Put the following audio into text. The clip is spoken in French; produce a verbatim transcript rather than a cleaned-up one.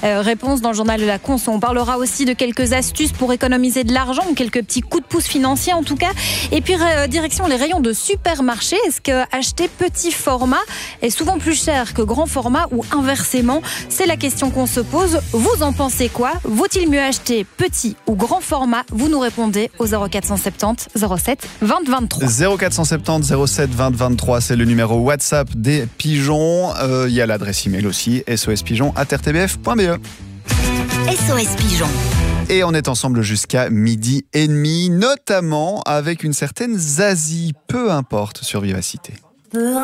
Euh, réponse dans le journal de la conso. On parlera aussi de quelques astuces pour économiser de l'argent, ou quelques petits coups de pouce financiers en tout cas. Et puis euh, direction les rayons de supermarché. Est-ce que acheter petit format est souvent plus cher que grand format ou inversement? C'est la question qu'on se pose. Vous en pensez quoi? Vaut-il mieux acheter petit ou grand format? Vous nous répondez au zéro quatre cent soixante-dix zéro sept vingt vingt-trois. zéro quatre cent soixante-dix zéro sept vingt vingt-trois, c'est le numéro WhatsApp des pigeons. Il euh, y a l'adresse email aussi, s o s pigeons arobase r t b f point b e. S O S Pigeon. Et on est ensemble jusqu'à midi et demi, notamment avec une certaine Zazie, peu importe sur Vivacité.